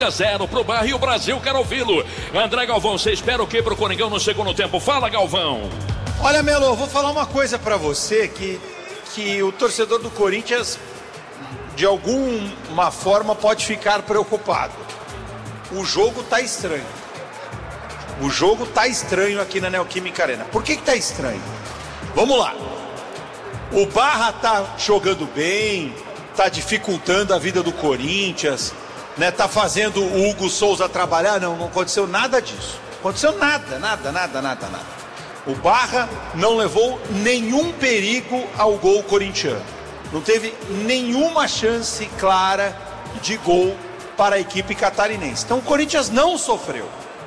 0 pro Barra e o Brasil quer ouvi-lo. André Galvão, você espera o que pro Coringão no segundo tempo? Fala, Galvão. Olha, Melo, vou falar uma coisa pra você que o torcedor do Corinthians de alguma forma pode ficar preocupado. O jogo tá estranho. O jogo tá estranho aqui na Neoquímica Arena. Por que tá estranho? Vamos lá. O Barra tá jogando bem, tá dificultando a vida do Corinthians, né? Tá fazendo o Hugo Souza trabalhar. Não aconteceu nada disso. Aconteceu nada. O Barra não levou nenhum perigo ao gol corintiano. Não teve nenhuma chance clara de gol para a equipe catarinense. Então o Corinthians não sofreu.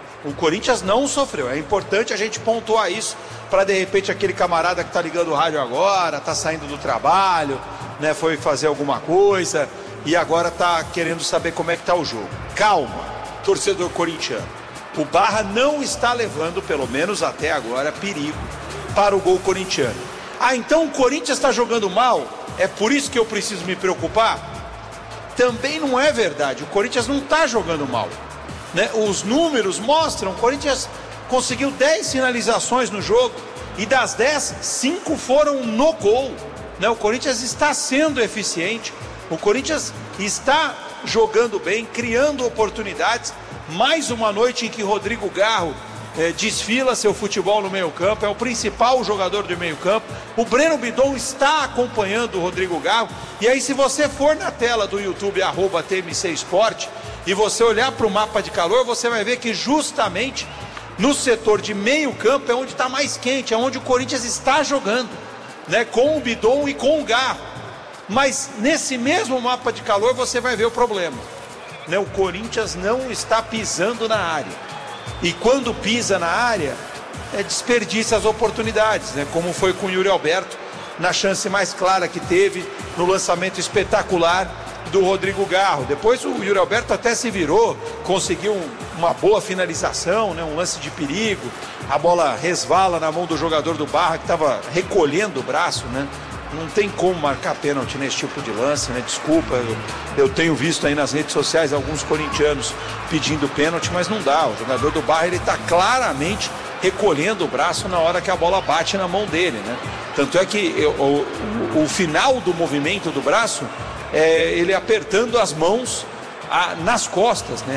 É importante a gente pontuar isso para de repente aquele camarada que está ligando o rádio agora, está saindo do trabalho, né, foi fazer alguma coisa e agora está querendo saber como é que está o jogo. Calma, torcedor corintiano. O Barra não está levando, pelo menos até agora, perigo para o gol corintiano. Ah, então o Corinthians está jogando mal? É por isso que eu preciso me preocupar? Também não é verdade. O Corinthians não está jogando mal, né? Os números mostram, o Corinthians conseguiu 10 finalizações no jogo e das 10, 5 foram no gol, né? O Corinthians está sendo eficiente, o Corinthians está jogando bem, criando oportunidades. Mais uma noite em que Rodrigo Garro desfila seu futebol no meio-campo, é o principal jogador do meio-campo. O Breno Bidon está acompanhando o Rodrigo Garro. E aí, se você for na tela do YouTube @TMC Esporte e você olhar para o mapa de calor, você vai ver que justamente no setor de meio-campo é onde está mais quente, é onde o Corinthians está jogando, né? Com o Bidon e com o Garro. Mas nesse mesmo mapa de calor você vai ver o problema, né? O Corinthians não está pisando na área. E quando pisa na área, desperdiça as oportunidades, né? Como foi com o Yuri Alberto, na chance mais clara que teve, no lançamento espetacular do Rodrigo Garro. Depois o Yuri Alberto até se virou, conseguiu uma boa finalização, né? Um lance de perigo. A bola resvala na mão do jogador do Barra, que estava recolhendo o braço, né? Não tem como marcar pênalti nesse tipo de lance, né? Desculpa, eu tenho visto aí nas redes sociais alguns corintianos pedindo pênalti, mas não dá. O jogador do Barra, ele está claramente recolhendo o braço na hora que a bola bate na mão dele, né? Tanto é que o final do movimento do braço é ele apertando as mãos nas costas, né?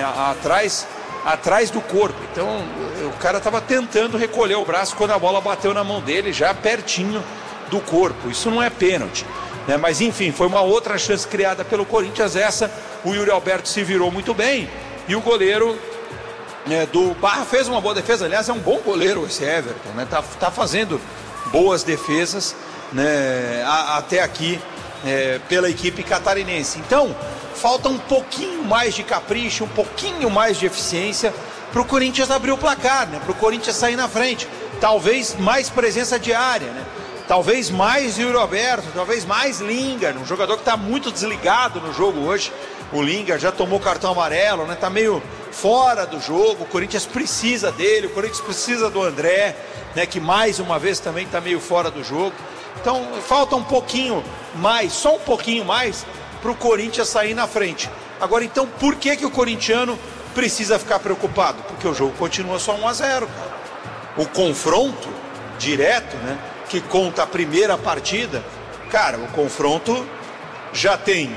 Atrás do corpo. Então o cara estava tentando recolher o braço quando a bola bateu na mão dele, já pertinho do corpo. Isso não é pênalti, né? Mas enfim, foi uma outra chance criada pelo Corinthians. Essa, o Yuri Alberto se virou muito bem e o goleiro do Barra fez uma boa defesa. Aliás, é um bom goleiro esse Everton, né? Tá fazendo boas defesas, né? Até aqui pela equipe catarinense. Então falta um pouquinho mais de capricho, um pouquinho mais de eficiência para o Corinthians abrir o placar, né? Para o Corinthians sair na frente. Talvez mais presença de área, né? Talvez mais Yuri Alberto, talvez mais Lingard, um jogador que está muito desligado no jogo hoje. O Lingard já tomou cartão amarelo, né? Está meio fora do jogo. O Corinthians precisa dele, o Corinthians precisa do André, né? Que mais uma vez também está meio fora do jogo. Então falta um pouquinho mais, só um pouquinho mais, para o Corinthians sair na frente. Agora então, por que o corintiano precisa ficar preocupado? Porque o jogo continua só 1-0, cara. O confronto direto, né? Que conta a primeira partida, cara, o confronto já tem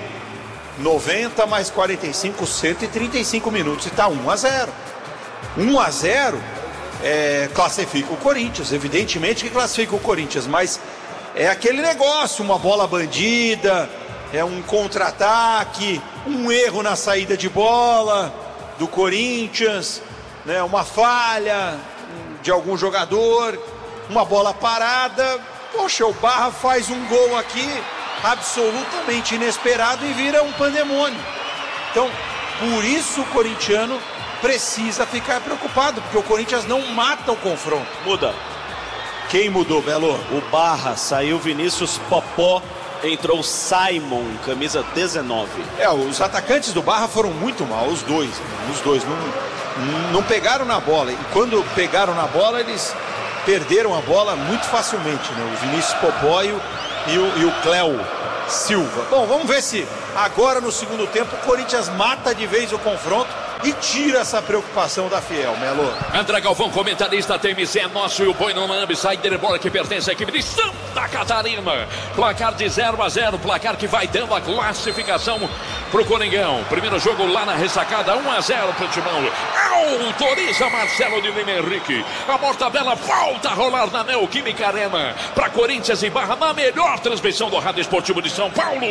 90 mais 45, 135 minutos e tá 1-0. 1-0 classifica o Corinthians, evidentemente que classifica o Corinthians, mas é aquele negócio, uma bola bandida, é um contra-ataque, um erro na saída de bola do Corinthians, né, uma falha de algum jogador, uma bola parada. Poxa, o Barra faz um gol aqui absolutamente inesperado e vira um pandemônio. Então, por isso o corintiano precisa ficar preocupado, porque o Corinthians não mata o confronto. Muda. Quem mudou, Belo? O Barra, saiu Vinícius Popó, entrou Simon, camisa 19. Os atacantes do Barra foram muito mal, os dois não pegaram na bola. E quando pegaram na bola, eles perderam a bola muito facilmente, né? O Vinícius Popó e o Cléo Silva. Bom, vamos ver se agora no segundo tempo o Corinthians mata de vez o confronto e tira essa preocupação da Fiel, Melo. André Galvão, comentarista, TMC é nosso e o boi não lambe. Saída de bola que pertence à equipe de Santa Catarina. Placar de 0-0, placar que vai dando a classificação pro Coringão. Primeiro jogo lá na ressacada, 1-0 pro Timão. Autoriza Marcelo de Lima Henrique. A mortadela volta a rolar na Neoquímica Arena. Para Corinthians e Barra, na melhor transmissão do Rádio Esportivo de São Paulo.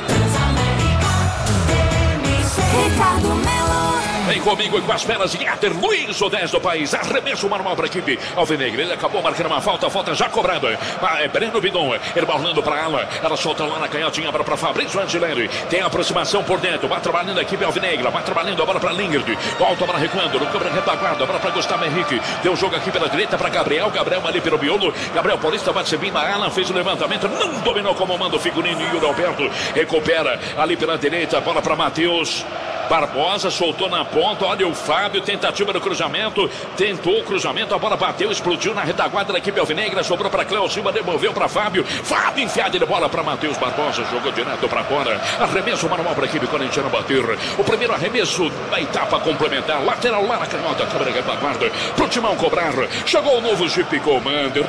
Ricardo Melo. Vem comigo e com as pernas de Éder Luiz, o 10 do país. Arremesso manual para a equipe alvinegra. Ele acabou marcando uma falta, falta já cobrada. É Breno Bidon, ele balando para ela. Ela solta lá na canhotinha para Fabrício Angelini. Tem aproximação por dentro. Vai trabalhando a equipe alvinegra. Vai trabalhando a bola para Lingard. Volta a bola recuando. No câmera retaguarda. A bola para Gustavo Henrique. Tem um jogo aqui pela direita para Gabriel. Gabriel ali pelo miolo. Gabriel Paulista vai subindo. A Alan fez o levantamento. Não dominou como manda o figurino. E o Alberto recupera ali pela direita. Bola para Matheus Barbosa, soltou na ponta. Olha o Fábio, tentativa do cruzamento. Tentou o cruzamento, a bola bateu, explodiu na retaguarda da equipe alvinegra. Sobrou para Cléo Silva, devolveu para Fábio. Fábio enfiada de bola para Matheus Barbosa. Jogou direto para fora. Arremesso manual para a equipe corintiana bater. O primeiro arremesso da etapa complementar. Lateral lá na canhota, câmera retaguarda. Pro Timão cobrar. Chegou o novo Jeep Commander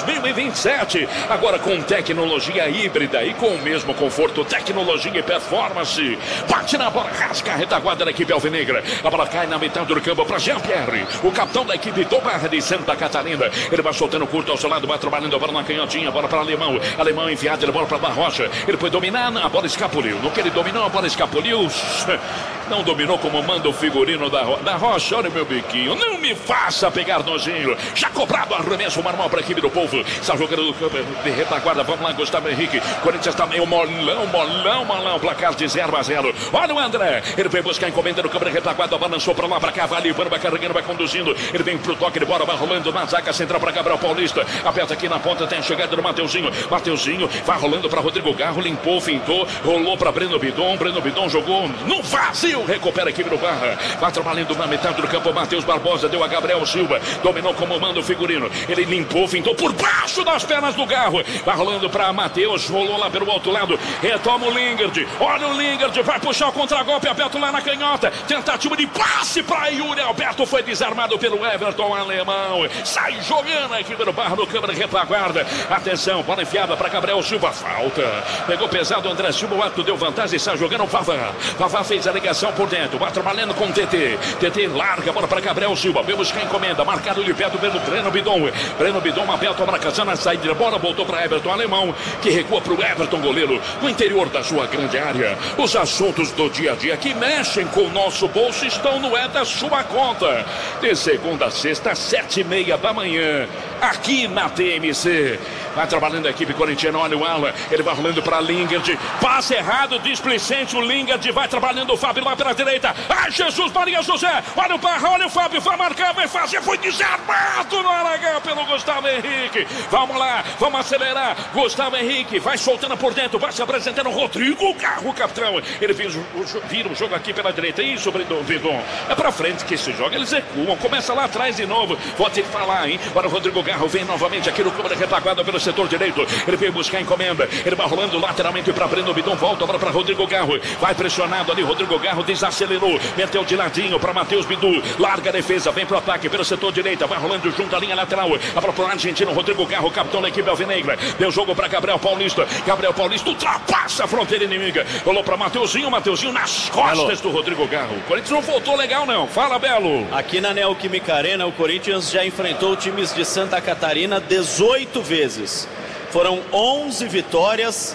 2027. Agora com tecnologia híbrida e com o mesmo conforto, tecnologia e performance. Bate na bola, rasga a retaguarda da equipe alvinegra. A bola cai na metade do campo para Jean-Pierre, o capitão da equipe do Barra de Santa Catarina. Ele vai soltando curto ao seu lado, vai trabalhando a bola na canhotinha, bola para Alemão. Alemão enfiado, ele bola para Barrocha. Ele foi dominar, a bola escapuliu. No que ele dominou, a bola escapuliu. Não dominou como manda o figurino da Rocha. Olha o meu biquinho. Não me faça pegar nojinho. Já cobrado arremesso manual para a equipe do povo. Está jogando do campo de retaguarda. Vamos lá, Gustavo Henrique. Corinthians está meio molão. Placar de 0-0. Olha o André. Ele veio buscar a encomenda do campo de retaguarda. Balançou para lá, para cá. Vai levando, vai carregando, vai conduzindo. Ele vem pro toque de bola. Vai rolando na zaga central para Gabriel Paulista. Aperta aqui na ponta. Tem a chegada do Mateuzinho. Mateuzinho vai rolando para Rodrigo Garro. Limpou, fintou. Rolou para Breno Bidon. Breno Bidon jogou no vazio. Recupera a equipe do Barra. Vai trabalhando na metade do campo. Matheus Barbosa deu a Gabriel Silva. Dominou como manda o figurino. Ele limpou, fintou por baixo das pernas do Garro. Vai rolando para Matheus. Rolou lá pelo outro lado. Retoma o Lingard. Olha o Lingard. Vai puxar o contragolpe. Aberto lá na canhota. Tentativa de passe para Yuri Alberto. Foi desarmado pelo Everton Alemão. Sai jogando a equipe do Barra no câmera de retaguarda. Atenção. Bola enfiada para Gabriel Silva. Falta. Pegou pesado o André Silva. O ato deu vantagem. Sai jogando o Vavá. Vavá fez a ligação por dentro. Vai trabalhando com o TT. TT larga a bola para Gabriel Silva. Veio buscar a encomenda. Marcado de perto pelo Breno Bidon. Breno Bidon aberto para Casana. Saída de bola. Voltou para Everton Alemão. Que recua para o Everton goleiro. No interior da sua grande área. Os assuntos do dia a dia que mexem com o nosso bolso estão no É da Sua Conta. De segunda a sexta, 7h30 da manhã. Aqui na TMC. Vai trabalhando a equipe corintiana. Olha o Alan. Ele vai rolando para Lingard. Passe errado, displicente. O Lingard vai trabalhando o Fábio lá pela direita. Ai, Jesus, Maria José. Olha o Barra, olha o Fábio. Vai marcar, vai fazer. Foi desarmado no Aragão pelo Gustavo Henrique. Vamos lá, vamos acelerar. Gustavo Henrique vai soltando por dentro. Vai se apresentando Rodrigo Garro, capitão. Ele vira o jogo aqui pela direita. Isso, Bidon. É pra frente que se joga. Eles recuam. Começa lá atrás de novo. Vou ter que falar, hein? Agora o Rodrigo Garro vem novamente aqui no câmera retaguarda pelo setor direito. Ele veio buscar a encomenda. Ele vai rolando lateralmente para Breno Bidon. Volta agora para Rodrigo Garro. Vai pressionado ali. Rodrigo Garro desacelerou. Meteu de ladinho para Matheus Bidu. Larga a defesa. Vem pro ataque pelo setor direito. Vai rolando junto à linha lateral. A própria argentino Rodrigo Garro, capitão da equipe alvinegra. Deu jogo para Gabriel Paulista. Gabriel Paulista ultrapassa a fronteira inimiga. Rolou para Mateuzinho. Mateuzinho nas costas do Rodrigo Garro. O Corinthians não voltou legal, não. Fala, Belo. Aqui na Neoquímica Arena, o Corinthians já enfrentou times de Santa Catarina 18 vezes. Foram 11 vitórias,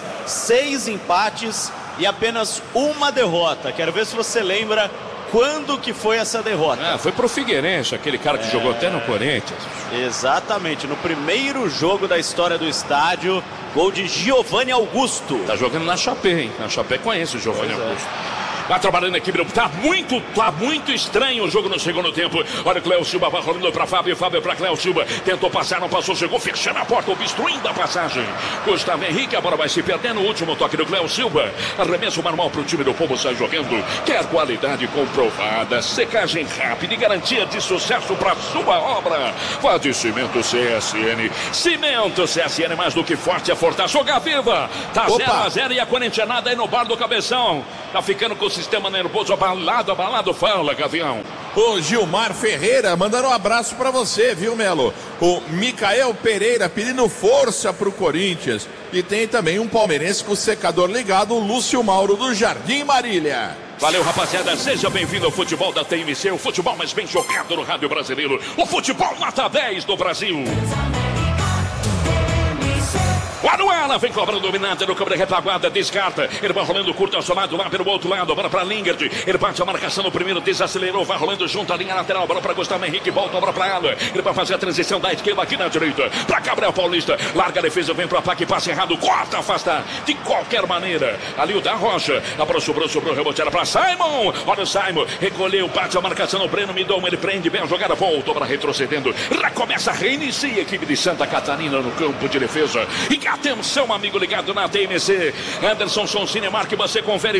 6 empates e apenas uma derrota. Quero ver se você lembra quando que foi essa derrota. Foi pro Figueirense, aquele cara que jogou até no Corinthians. Exatamente, no primeiro jogo da história do estádio, gol de Giovanni Augusto. Tá jogando na Chapé, hein? Na Chapé conhece o Giovanni Augusto. Vai trabalhando a equipe. Tá muito estranho o jogo no segundo tempo. Olha o Cléo Silva, vai rolando para Fábio. Fábio para Cléo Silva. Tentou passar, não passou, chegou fechando a porta, obstruindo a passagem. Gustavo Henrique, a bola vai se perdendo. O último toque do Cléo Silva. Arremesso manual pro time do povo, sai jogando. Quer qualidade comprovada, secagem rápida e garantia de sucesso para sua obra. Vá de Cimento CSN. Cimento CSN, mais do que forte, é Fortaço. Joga viva. Tá 0-0 e a corintianada aí no bar do Cabeção. Tá ficando com sistema nervoso abalado. Fala, Gavião. O Gilmar Ferreira mandando um abraço pra você, viu, Melo? O Micael Pereira pedindo força pro Corinthians. E tem também um palmeirense com o secador ligado, o Lúcio Mauro do Jardim Marília. Valeu, rapaziada, seja bem-vindo ao futebol da TMC, o futebol mais bem jogado no rádio brasileiro, o futebol nota 10 do Brasil. O Aruela vem cobrando dominante no campo de retaguarda, descarta. Ele vai rolando curto ao seu lado, lá pelo outro lado, bola para Lingard. Ele bate a marcação no primeiro, desacelerou, vai rolando junto à linha lateral, bola para Gustavo Henrique, volta a bola para Alan. Ele vai fazer a transição da esquerda aqui na direita, para Gabriel Paulista. Larga a defesa, vem para o ataque, passe errado, corta, afasta de qualquer maneira. Ali o da Rocha, a bola sobrou, rebote era para Simon. Olha o Simon, recolheu, bate a marcação no Breno Midon, ele prende bem a jogada, voltou para retrocedendo. Recomeça, reinicia a equipe de Santa Catarina no campo de defesa. E atenção, amigo ligado na TMC. Anderson Sonsini marca, você confere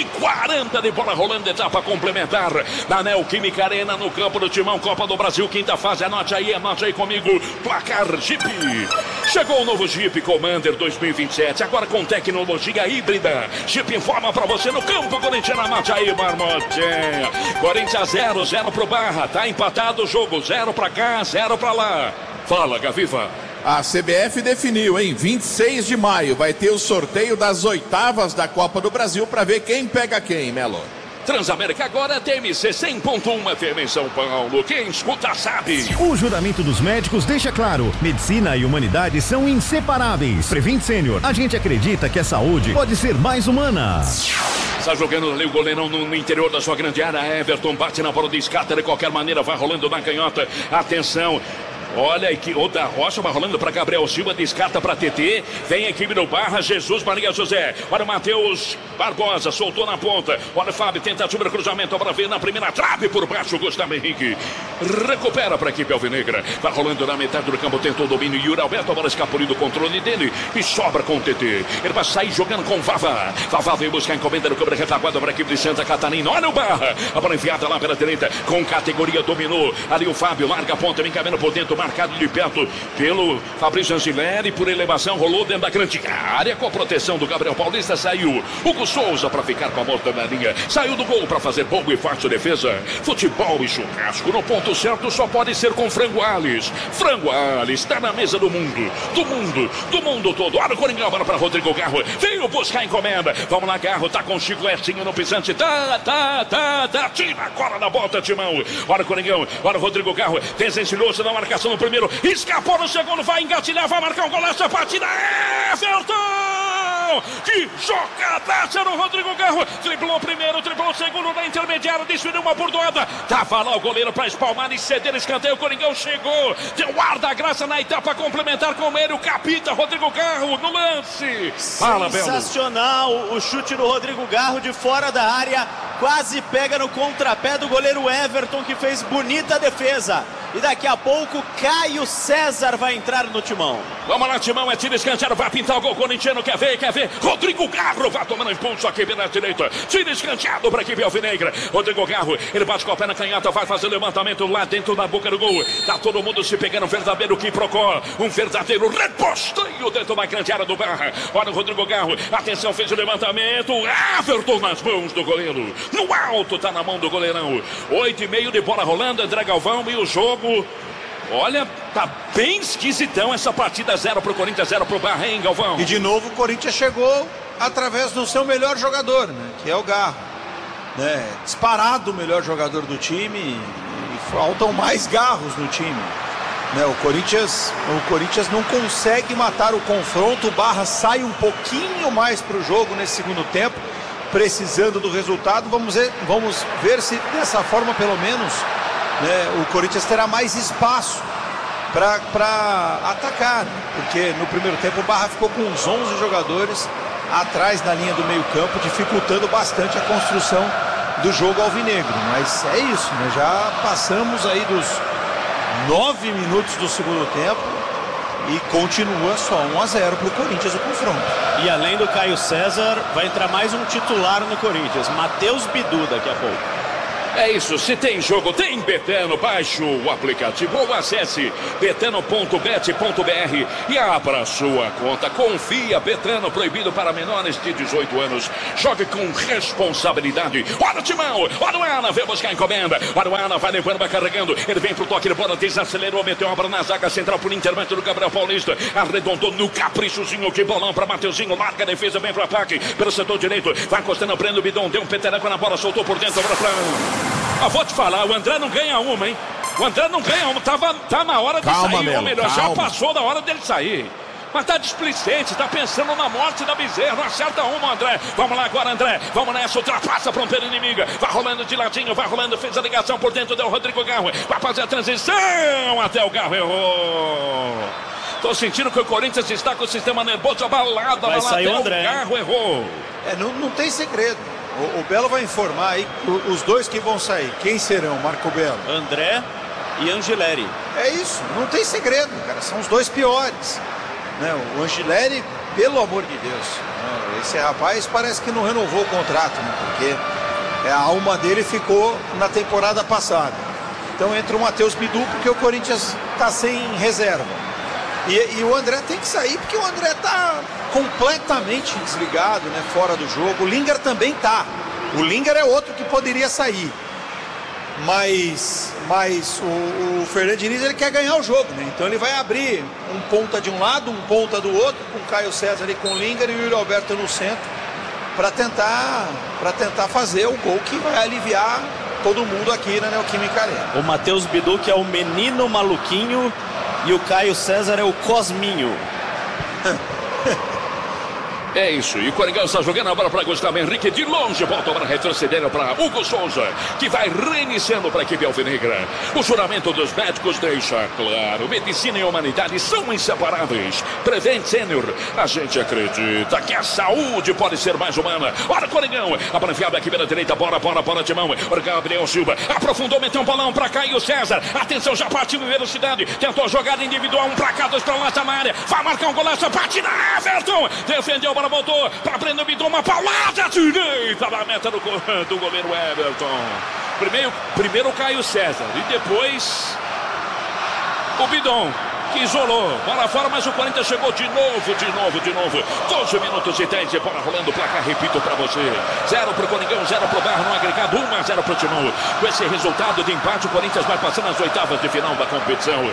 5:40 de bola rolando, etapa complementar na Neoquímica Arena, no campo do Timão, Copa do Brasil, quinta fase. Anote aí comigo. Placar Jeep. Chegou o novo Jeep Commander 2027, agora com tecnologia híbrida. Jeep informa pra você no campo corintiano. Anote aí, Marmotinha. Corinthians 0-0 pro Barra. Tá empatado o jogo, 0 pra cá, 0 pra lá. Fala, Gaviva. A CBF definiu, em 26 de maio vai ter o sorteio das oitavas da Copa do Brasil para ver quem pega quem, Melo. Transamérica agora é TMC 100.1 FM em São Paulo. Quem escuta sabe. O juramento dos médicos deixa claro: medicina e humanidade são inseparáveis. Prevent Sênior, a gente acredita que a saúde pode ser mais humana. Está jogando ali o goleirão no interior da sua grande área. Everton bate na bola, descarta de qualquer maneira, vai rolando na canhota. Atenção. Olha que o da Rocha vai rolando para Gabriel Silva, descarta para TT. Vem a equipe do Barra, Jesus Maria José. Olha o Matheus Barbosa, soltou na ponta. Olha o Fábio, tentativa de cruzamento para ver na primeira trave por baixo. Gustavo Henrique recupera para a equipe alvinegra. Vai rolando na metade do campo, tentou o domínio. Yuri Alberto, a bola escapuliu do controle dele e sobra com o TT. Ele vai sair jogando com o Vavá. Vavá vem buscar a encomenda no campo de retaguarda para a equipe de Santa Catarina. Olha o Barra, a bola enviada lá pela direita, com categoria, dominou. Ali o Fábio larga a ponta, vem caminhando por dentro, marcado de perto pelo Fabrício Angileri, por elevação, rolou dentro da grande área com a proteção do Gabriel Paulista, saiu Hugo Souza para ficar com a morta na linha, saiu do gol para fazer boa e fácil defesa. Futebol e churrasco no ponto certo só pode ser com Frango Alves. Frango Alves está na mesa do mundo todo. Olha o Coringão, bola para Rodrigo Garro, veio buscar a encomenda. Vamos lá, Garro, tá com o Chico Ertinho no pisante, tira agora na volta, Timão. Olha o Coringão, olha o Rodrigo Garro, desencilhou-se na marcação no primeiro, escapou no segundo, vai engatilhar, vai marcar um gol nessa partida. Everton! Que jogadaça no Rodrigo Garro, driblou o primeiro, driblou o segundo na intermediária, desferiu uma bordoada, tava lá o goleiro para espalmar e ceder escanteio. O Coringão chegou, deu ar da graça na etapa complementar com ele, o capita Rodrigo Garro no lance. Fala, sensacional o chute do Rodrigo Garro de fora da área, quase pega no contrapé do goleiro Everton, que fez bonita defesa. E daqui a pouco Caio César vai entrar no Timão. Vamos lá, Timão, é tiro escanteado, vai pintar o gol corintiano, quer ver? Rodrigo Garro vai tomando impulso aqui pela direita, tiro escanteado para a equipe alvinegra. Rodrigo Garro, ele bate com a pé na canhota, vai fazer levantamento lá dentro da boca do gol. Tá todo mundo se pegando, um verdadeiro quiprocó, um verdadeiro reposteio dentro da grande área do Barra. Olha o Rodrigo Garro, atenção, fez o levantamento, Everton nas mãos do goleiro, no alto, tá na mão do goleirão. 8:30 de bola rolando, André Galvão, e o jogo, olha, tá bem esquisitão essa partida. 0 pro Corinthians, 0 pro Barra, hein, Galvão? E de novo o Corinthians chegou através do seu melhor jogador, né, que é o Garro, né, disparado o melhor jogador do time, e faltam mais garros no time, né? O Corinthians não consegue matar o confronto. O Barra sai um pouquinho mais pro jogo nesse segundo tempo, precisando do resultado. Vamos ver se dessa forma, pelo menos, né, o Corinthians terá mais espaço para atacar, né? Porque no primeiro tempo o Barra ficou com uns 11 jogadores atrás na linha do meio campo, dificultando bastante a construção do jogo alvinegro. Mas é isso, né? Já passamos aí dos 9 minutos do segundo tempo e continua só 1-0 para o Corinthians o confronto. E além do Caio César, vai entrar mais um titular no Corinthians, Matheus Bidu, daqui a pouco. É isso, se tem jogo, tem Betano. Baixe o aplicativo ou acesse betano.bet.br e abra sua conta. Confia, Betano, proibido para menores de 18 anos. Jogue com responsabilidade. Olha o Timão, olha o Ana, vem buscar a encomenda. Olha o Ana, vai levando, vai carregando. Ele vem pro toque de bola, desacelerou, meteu a bola na zaga central por intermédio do Gabriel Paulista. Arredondou no caprichozinho, que bolão para Mateuzinho. Larga a defesa, vem pro ataque, pelo setor direito. Vai encostando, prende o Bidon, deu um peteleco na bola, soltou por dentro, agora pra... vou te falar, o André não ganha uma, hein? O André não ganha uma, tá na hora de sair, Melo, ou melhor, calma. já passou da hora dele sair. Mas tá displicente, tá pensando na morte da Bezerra, não acerta uma, André. Vamos lá agora, André, vamos nessa, ultrapassa a fronteira inimiga. Vai rolando de ladinho, vai rolando, fez a ligação por dentro, deu o Rodrigo Garro. Vai fazer a transição, até o Garro errou. Tô sentindo que o Corinthians está com o sistema nervoso abalado. Vai sair o André. O Garro errou. Não tem segredo. O Belo vai informar aí os dois que vão sair. Quem serão, Marco Belo? André e Angileri. É isso, não tem segredo, cara. São os dois piores. Né? O Angileri, pelo amor de Deus, né? Esse rapaz parece que não renovou o contrato, né? Porque a alma dele ficou na temporada passada. Então entra o Matheus Bidu, porque o Corinthians está sem reserva. E o André tem que sair, porque o André está completamente desligado, né? Fora do jogo. O Lingard também tá. O Lingard é outro que poderia sair. Mas o Fernando Diniz, ele quer ganhar o jogo, né? Então ele vai abrir um ponta de um lado, um ponta do outro, com o Caio César ali com o Lingard e o Yuri Alberto no centro, para tentar fazer o gol que vai aliviar todo mundo aqui na Neoquímica Arena. O Matheus Bidu, que é o menino maluquinho, e o Caio César é o Cosminho. É isso, e o Coringão está jogando a bola para Gustavo Henrique de longe, volta para retroceder para Hugo Souza, que vai reiniciando para a equipe alvinegra. O juramento dos médicos deixa claro, medicina e humanidade são inseparáveis. Prevent Senior, a gente acredita que a saúde pode ser mais humana. Olha o Coringão, a bola enfiada aqui pela direita, bola de mão. O Gabriel Silva aprofundou, meteu um bolão para Caio César. Atenção, já partiu em velocidade, tentou a jogada individual, 1 para cá, 2 para lá, na área. Vai marcar um golaço, bate na Everton, defendeu, a bola voltou para Breno Bidon, uma paulada direita na meta do goleiro Everton. Primeiro o Caio César e depois o Bidon, que isolou, bola fora, mas o Corinthians chegou de novo. 12 minutos e 10 de bola rolando, placar, repito para você, 0 pro Coringão, 0 pro Barra, no agregado 1-0 pro Timão. Com esse resultado de empate, o Corinthians vai passando as oitavas de final da competição.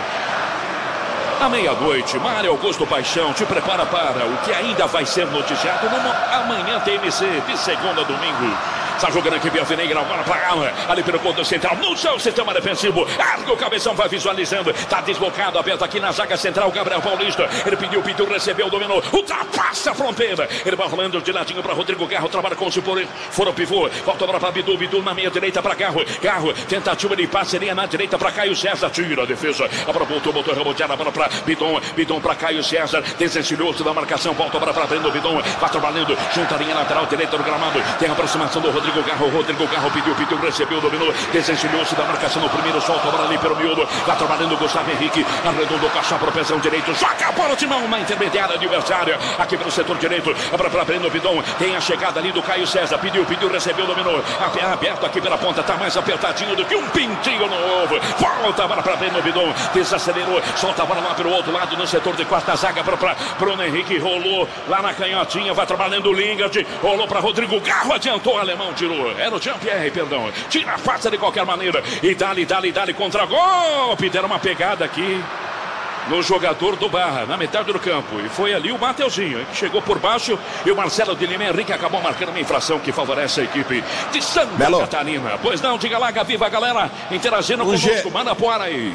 À meia-noite, Mário Augusto Paixão te prepara para o que ainda vai ser noticiado no Amanhã TMC, de segunda a domingo. Está jogando aqui Bia Alvinegra, bola para Alan, ali pelo ponto central, no seu sistema defensivo. Arga o cabeção, vai visualizando, está deslocado, aberto aqui na zaga central, Gabriel Paulista. Ele pediu, recebeu, dominou, ultrapassa a fronteira. Ele vai rolando de ladinho para Rodrigo Garro, trabalha com o fora o pivô, volta agora para Bidu na meia direita para Garro, tentativa de parceria na direita para Caio César, tira a defesa, a bola botou reboteada, a bola para Bidon para Caio César, desencilhou-se da marcação, volta agora para Breno Bidon, vai trabalhando, junta a linha lateral direita do gramado, tem a aproximação do Rodrigo Garro pediu, recebeu, dominou, desencilhou-se da marcação no primeiro, solta a bola ali pelo miolo, vai trabalhando o Gustavo Henrique, arredondou com a sua propensão direito, joga a bola de mão, uma intermediária adversária, aqui pelo setor direito, para Breno Bidon, tem a chegada ali do Caio César, pediu, recebeu, dominou, aberto aqui pela ponta, tá mais apertadinho do que um pintinho no ovo, volta a bola para Breno Bidon, desacelerou, solta a bola lá pelo outro lado, no setor de quarta zaga, para Bruno Henrique, rolou lá na canhotinha, vai trabalhando o Lingard, rolou para Rodrigo Garro, adiantou o alemão, tirou. Era o Jean-Pierre, perdão. Tira a faça de qualquer maneira. E dali contra-golpe. Deram uma pegada aqui no jogador do Barra, na metade do campo. E foi ali o Mateuzinho, que chegou por baixo. E o Marcelo de Lima Henrique acabou marcando uma infração que favorece a equipe de Santa Catarina. Pois não, diga lá, Gaviva, galera, interagindo conosco. Manda pro ar aí.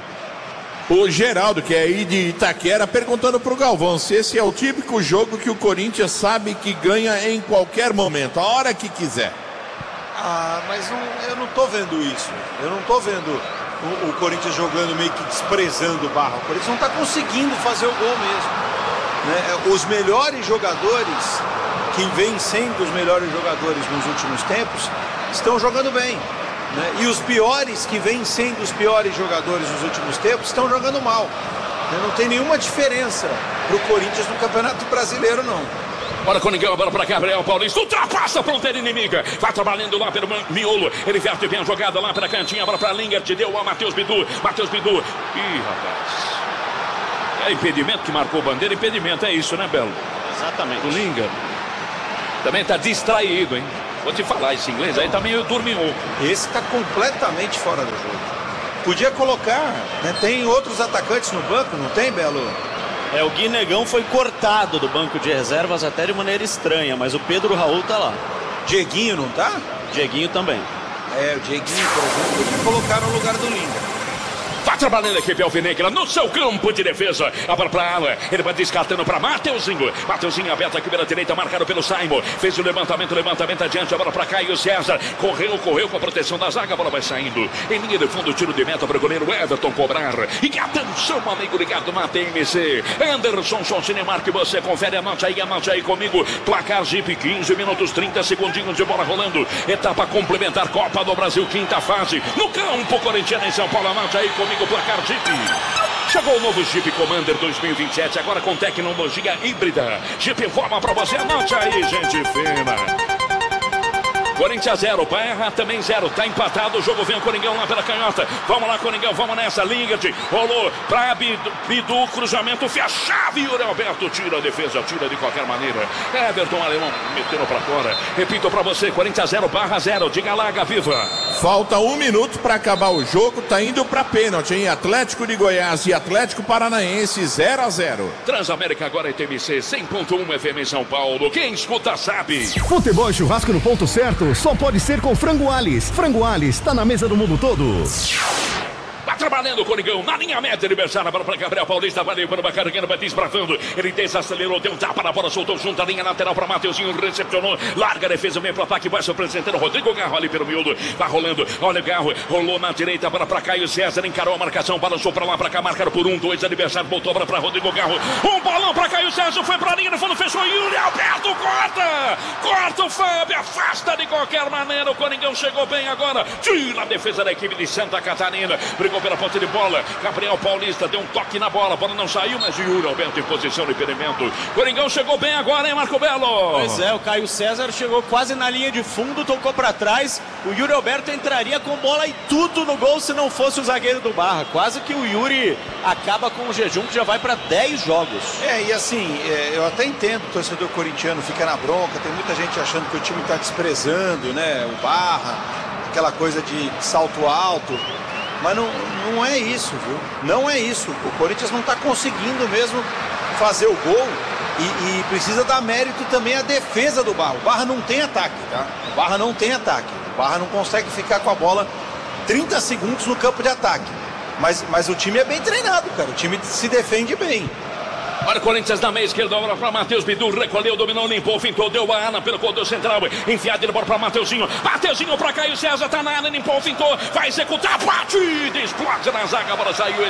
O Geraldo, que é aí de Itaquera, perguntando pro Galvão se esse é o típico jogo que o Corinthians sabe que ganha em qualquer momento, a hora que quiser. Mas eu não tô vendo isso. Eu não tô vendo o Corinthians jogando meio que desprezando o Barra. O Corinthians não tá conseguindo fazer o gol mesmo, né? Os melhores jogadores, que vêm sendo os melhores jogadores nos últimos tempos, estão jogando bem, né? E os piores, que vêm sendo os piores jogadores nos últimos tempos, estão jogando mal. Não tem nenhuma diferença pro Corinthians no Campeonato Brasileiro, não. Olha com ninguém, bola para Gabriel Paulista, ultrapassa a fronteira inimiga, vai trabalhando lá pelo miolo, ele verte bem a jogada lá pela cantinha, bola para Lingard, deu a Matheus Bidu, ih rapaz, é impedimento que marcou bandeira, impedimento, é isso, né, Belo? Exatamente. O Lingard também tá distraído, hein, vou te falar, esse inglês aí tá meio dorminhoco. Esse tá completamente fora do jogo. Podia colocar, né? Tem outros atacantes no banco, não tem, Belo? O Guinegão foi cortado do banco de reservas até de maneira estranha, mas o Pedro Raul tá lá. Dieguinho não tá? Dieguinho também. O Dieguinho, por exemplo, podia colocar no lugar do Lingard. Vai trabalhando a equipe alvinegra no seu campo de defesa. A bola para Alan. Ele vai descartando para Mateuzinho. Mateuzinho aberto aqui pela direita, marcado pelo Simon. Fez o levantamento adiante. A bola para Caio César. Correu com a proteção da zaga. A bola vai saindo. Em linha de fundo, tiro de meta para o goleiro Everton cobrar. E atenção, amigo ligado na TMC. Anderson Cinemark, que você confere. Anote aí comigo. Placar Jeep, 15 minutos, 30 segundinhos de bola rolando. Etapa complementar, Copa do Brasil, quinta fase. No campo corintiano em São Paulo. Anote aí comigo. Placar Jeep. Chegou o novo Jeep Commander 2027, agora com tecnologia híbrida. Jeep informa pra você, anote aí, gente fina. Corinthians 0, Barra também 0, tá empatado, o jogo vem o Coringão lá pela canhota. Vamos lá, Coringão, vamos nessa, Lingard, rolou pra Bidu, cruzamento, fechava e o Alberto tira a defesa, tira de qualquer maneira. Everton Alemão metendo pra fora. Repito pra você, Corinthians 0, Barra 0, diga lá, Gaviva. Falta 1 minuto para acabar o jogo, tá indo para pênalti, hein? Atlético de Goiás e Atlético Paranaense 0-0. Transamérica agora é TMC 100.1 FM em São Paulo. Quem escuta sabe. Futebol e churrasco no ponto certo só pode ser com Frango Alis. Frango Alis tá na mesa do mundo todo. Vai trabalhando o Coringão, na linha média, adversário, para Gabriel Paulista, valeu para o Bacarigueiro, vai desbravando, ele desacelerou, deu um tapa na bola, soltou junto a linha lateral para Mateuzinho, recepcionou, larga a defesa, vem para o ataque, vai se apresentando, Rodrigo Garro ali pelo miolo, vai rolando, olha o Garro, rolou na direita, bola para Caio César, encarou a marcação, balançou para lá, para cá, marcaram por 1-2, adversário, voltou a bola para Rodrigo Garro, um bolão para Caio César, foi para a linha, no fundo, fechou, Yuri Alberto, corta o Fábio, afasta de qualquer maneira, o Coringão chegou bem agora, tira a defesa da equipe de Santa Catarina, brigou pela ponta de bola, Gabriel Paulista deu um toque na bola, a bola não saiu, mas o Yuri Alberto em posição de impedimento. Coringão chegou bem agora, hein, Marco Belo? Pois é, o Caio César chegou quase na linha de fundo, tocou pra trás, o Yuri Alberto entraria com bola e tudo no gol se não fosse o zagueiro do Barra. Quase que o Yuri acaba com o jejum que já vai para 10 jogos. E assim, eu até entendo o torcedor corintiano fica na bronca, tem muita gente achando que o time tá desprezando, né, o Barra, aquela coisa de salto alto. Mas não é isso, viu? Não é isso. O Corinthians não está conseguindo mesmo fazer o gol e precisa dar mérito também à defesa do Barra. O Barra não tem ataque, tá? O Barra não tem ataque. O Barra não consegue ficar com a bola 30 segundos no campo de ataque. Mas o time é bem treinado, cara. O time se defende bem. Olha o Corinthians na meia esquerda, bola para Matheus Bidu, recolheu, dominou, limpou, fintou, deu a Ana pelo corredor central, enfiado ele, bola para Mateuzinho para Caio César, tá na área, limpou, fintou, vai executar, batida, explode na zaga, a bola saiu,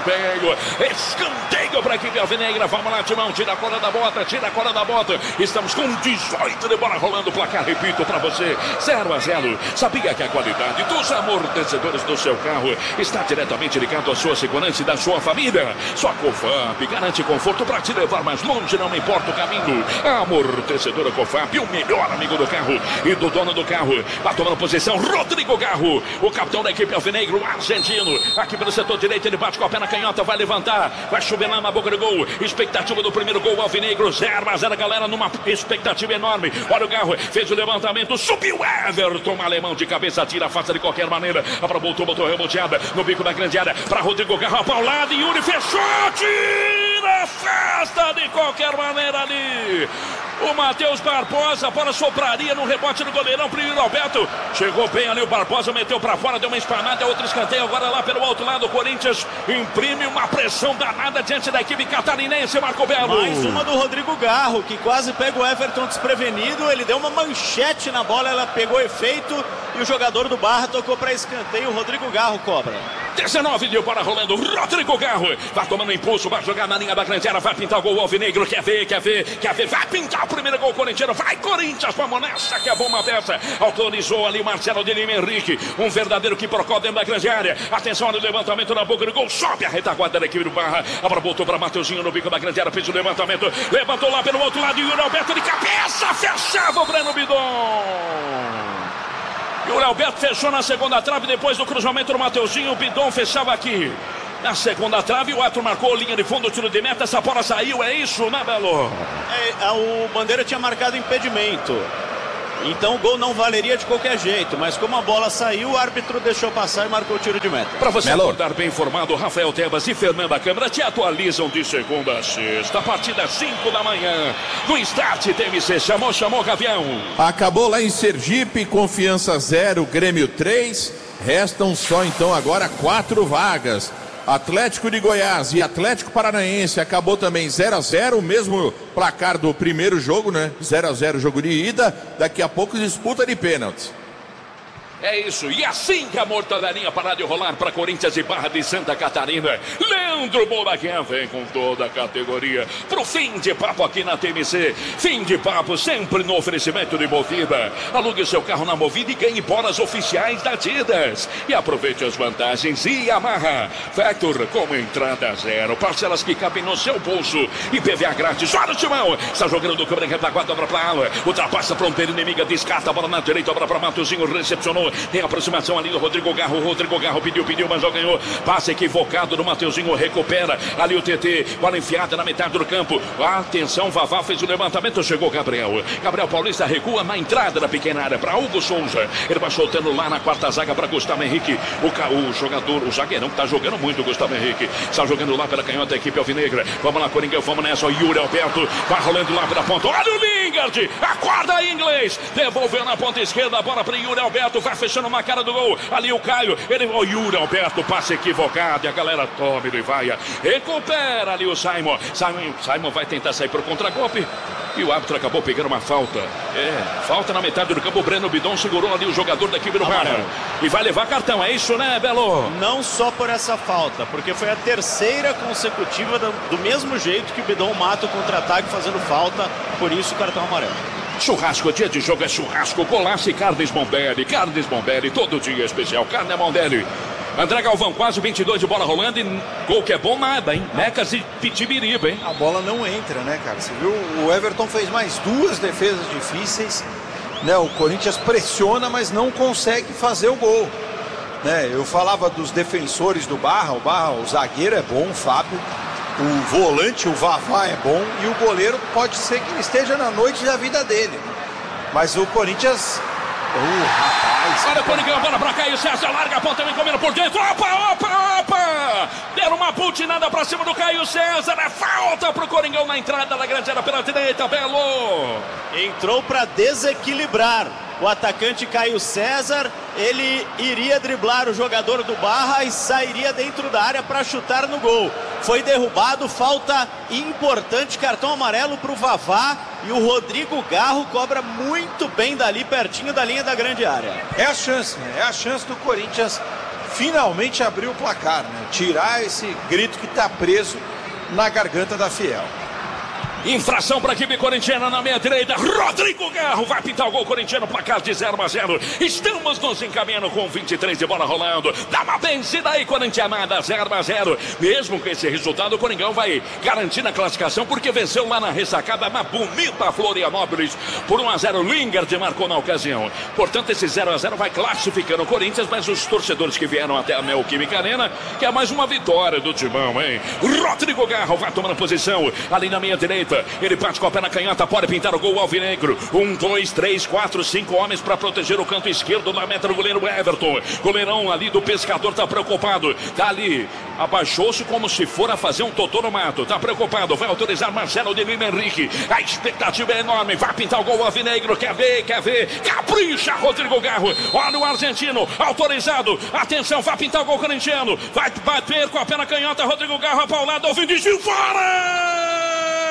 escanteio para a equipe alvinegra, vamos lá, Timão, tira a cola da bota, estamos com 18 de bola rolando, placar, repito para você, 0-0, sabia que a qualidade dos amortecedores do seu carro está diretamente ligado à sua segurança e da sua família, sua Cofap garante conforto para te levar mais longe, não importa o caminho. A amortecedora Cofap, o melhor amigo do carro e do dono do carro. Vai tomando posição, Rodrigo Garro, o capitão da equipe alvinegro argentino. Aqui pelo setor direito, ele bate com a pé na canhota, vai levantar, vai chover lá na boca do gol. Expectativa do primeiro gol alvinegro, 0-0, galera, numa expectativa enorme. Olha o Garro, fez o levantamento, subiu Everton, alemão de cabeça, tira, afasta de qualquer maneira. A bola botou reboteada no bico da grande área para Rodrigo Garro, a paulada, e Yuri fechou, tira! Festa de qualquer maneira ali. O Matheus Barbosa, a bola sopraria no rebote do goleirão pro Yuri Alberto. Chegou bem ali o Barbosa, meteu pra fora, deu uma espanada, outro escanteio. Agora lá pelo outro lado, o Corinthians imprime uma pressão danada diante da equipe catarinense, Marco Belo. Mais uma do Rodrigo Garro, que quase pega o Everton desprevenido. Ele deu uma manchete na bola, ela pegou efeito e o jogador do Barra tocou pra escanteio. O Rodrigo Garro cobra. 19 de bola rolando, Rodrigo Garro vai tomando impulso, vai jogar na linha da grande área, vai pintar o gol alvinegro, quer ver, vai pintar primeiro gol corintiano. Vai, Corinthians, vamos nessa, que é bomba dessa. Autorizou ali o Marcelo de Lima Henrique. Um verdadeiro que procura dentro da grande área. Atenção no levantamento na boca do gol. Sobe a retaguarda da equipe do Barra. Agora voltou para Mateuzinho no bico da grande área. Fez o levantamento. Levantou lá pelo outro lado. E o Yuri Alberto de cabeça. Fechava o Breno Bidon. E o Alberto fechou na segunda trave. Depois do cruzamento do Mateuzinho, o Bidon fechava aqui na segunda trave. O Arthur marcou linha de fundo, tiro de meta. Essa bola saiu, é isso, né, Belo? O Bandeira tinha marcado impedimento. Então o gol não valeria de qualquer jeito, mas como a bola saiu, o árbitro deixou passar e marcou o tiro de meta. Para você acordar bem informado, Rafael Tebas e Fernanda Câmara te atualizam de segunda a sexta, a partir das 5 da manhã, no Start TMC. Chamou, Gavião. Acabou lá em Sergipe, Confiança 0, Grêmio 3. Restam só então agora 4 vagas. Atlético de Goiás e Atlético Paranaense acabou também 0-0, o mesmo placar do primeiro jogo, né? 0-0 jogo de ida, daqui a pouco disputa de pênaltis. É isso, e assim que a mortadelinha parar de rolar para Corinthians e Barra de Santa Catarina, Leandro Bobaquia vem com toda a categoria pro fim de papo aqui na TMC. Fim de papo sempre no oferecimento de Movida. Alugue seu carro na Movida e ganhe bolas oficiais da Adidas. E aproveite as vantagens e Yamaha Factor com entrada zero, parcelas que cabem no seu bolso e PVA grátis. Olha o Timão, está jogando do câmera retaguarda, obra para ala, ultrapassa a fronteira inimiga, descarta a bola na direita, obra para Mateuzinho, recepcionou. Tem aproximação ali do Rodrigo Garro. Rodrigo Garro pediu, mas já ganhou. Passe equivocado do Mateuzinho. Recupera ali o TT. Bola enfiada na metade do campo. Atenção, Vavá fez o levantamento. Chegou Gabriel. Gabriel Paulista recua na entrada da pequena área para Hugo Souza. Ele vai soltando lá na quarta zaga para Gustavo Henrique. O jogador, o zagueirão que está jogando muito, Gustavo Henrique. Está jogando lá pela canhota, a equipe alvinegra. Vamos lá, Coringão, vamos nessa. O Yuri Alberto vai rolando lá pela ponta. Olha o Lingard. Acorda, inglês. Devolveu na ponta esquerda. A bola para Yuri Alberto. Vai fechando uma cara do gol, ali o Caio, o Yuri Alberto, passe equivocado, e a galera toma e vai, recupera ali o Simon vai tentar sair pro contragolpe, e o árbitro acabou pegando uma falta, falta na metade do campo. O Breno Bidon segurou ali o jogador da equipe do Barra, e vai levar cartão, é isso, né, Belo? Não só por essa falta, porque foi a terceira consecutiva do mesmo jeito que o Bidon mata o contra-ataque fazendo falta, por isso o cartão amarelo. Churrasco, dia de jogo é churrasco, golaço e Carnes Bombelli, todo dia é especial, carne Bombelli. André Galvão, quase 22 de bola rolando e gol que é bom nada, hein? Mecas e Pitibiriba, hein? A bola não entra, né, cara? Você viu, o Everton fez mais 2 defesas difíceis, né? O Corinthians pressiona, mas não consegue fazer o gol, né? Eu falava dos defensores do Barra, o zagueiro é bom, o Fábio. O volante, o Vavá, é bom. E o goleiro pode ser que ele esteja na noite da vida dele. Mas o Corinthians... rapaz... Olha o Coringão, bola pra Caio César. Larga a ponta, vem comendo por dentro. Opa! Deram uma putinada pra cima do Caio César. É falta pro Coringão na entrada da grande área pela direita. Belo! Entrou pra desequilibrar. O atacante Caio César, ele iria driblar o jogador do Barra e sairia dentro da área para chutar no gol. Foi derrubado, falta importante, cartão amarelo para o Vavá, e o Rodrigo Garro cobra muito bem dali, pertinho da linha da grande área. É a chance, né? É a chance do Corinthians finalmente abrir o placar, né? Tirar esse grito que está preso na garganta da Fiel. Infração para a equipe corintiana na meia direita. Rodrigo Garro vai pintar o gol corintiano, placar de 0-0. Estamos nos encaminhando com 23 de bola rolando. Dá uma benzida aí, corintianada, 0-0. Mesmo com esse resultado, o Coringão vai garantir a classificação, porque venceu lá na ressacada na bonita Florianópolis por 1-0. Lingard marcou na ocasião. Portanto, esse 0-0 vai classificando o Corinthians, mas os torcedores que vieram até a Neoquímica Arena, que é mais uma vitória do Timão, hein? Rodrigo Garro vai tomando posição ali na meia direita. Ele bate com a pé na canhota, pode pintar o gol alvinegro. 1, 2, 3, 4, 5 homens para proteger o canto esquerdo da meta do goleiro Everton. Goleirão ali do Pescador tá preocupado. Tá ali, abaixou-se como se for a fazer um totô no mato. Tá preocupado, vai autorizar Marcelo de Lima Henrique. A expectativa é enorme, vai pintar o gol alvinegro. Quer ver, capricha Rodrigo Garro. Olha o argentino, autorizado. Atenção, vai pintar o gol corintiano. Vai bater com a pé na canhota, Rodrigo Garro apaulado, ao fim de fora!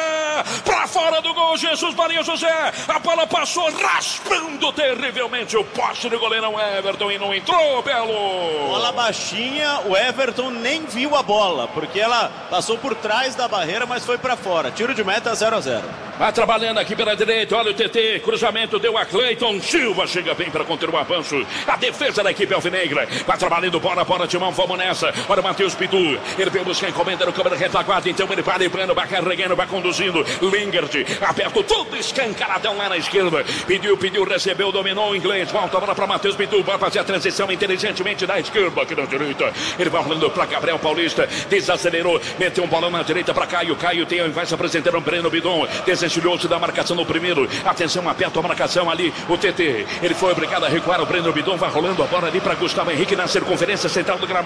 Pra fora do gol, Jesus Maria José. A bola passou raspando terrivelmente o poste do goleirão Everton e não entrou, Belo. Bola baixinha, o Everton nem viu a bola, porque ela passou por trás da barreira, mas foi pra fora. Tiro de meta 0-0. Vai trabalhando aqui pela direita, olha o TT, cruzamento deu a Cleiton Silva, chega bem para conter o avanço. A defesa da equipe alvinegra, vai trabalhando bola de mão, vamos nessa. Olha o Matheus Pitu, ele veio buscar encomenda no câmera retaguarda, então ele vai livrando, vai carregando, vai conduzindo. Lingard, aberto tudo escancaradão lá na esquerda. Pediu, recebeu, dominou o inglês. Volta a bola para Matheus Pitu, vai fazer a transição inteligentemente da esquerda aqui na direita. Ele vai rolando para Gabriel Paulista, desacelerou, meteu um bolão na direita para Caio. Caio vai se apresentar o Breno Bidon, desenchilhou-se da marcação no primeiro. Atenção, aperta a marcação ali. O TT, ele foi obrigado a recuar. O Breno Bidon vai rolando a bola ali para Gustavo Henrique na circunferência central do gramado.